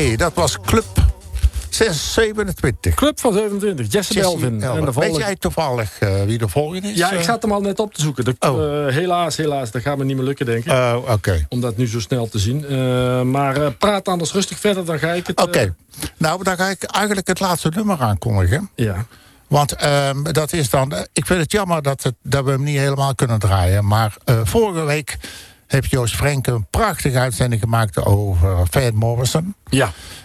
Nee, dat was Club 27. Club van 27, Jesse Belvin. En de Weet jij toevallig wie de volgende is? Ja, ik zat hem al net op te zoeken. Helaas, dat gaat me niet meer lukken, denk ik. Oké. Om dat nu zo snel te zien. Maar praat anders rustig verder, dan ga ik het... Oké. Nou, dan ga ik eigenlijk het laatste nummer aankondigen. Ja. Want dat is dan... ik vind het jammer dat we hem niet helemaal kunnen draaien. Maar vorige week heeft Joost Frenke een prachtige uitzending gemaakt over Van Morrison. Ja.